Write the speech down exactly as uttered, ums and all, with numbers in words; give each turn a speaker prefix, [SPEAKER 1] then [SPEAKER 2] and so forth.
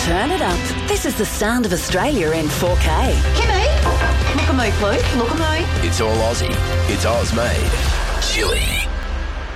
[SPEAKER 1] Turn it up. This is the sound of Australia in four K.
[SPEAKER 2] Kimmy, look at me, please. Look at me.
[SPEAKER 3] It's all Aussie. It's Oz made. Chili.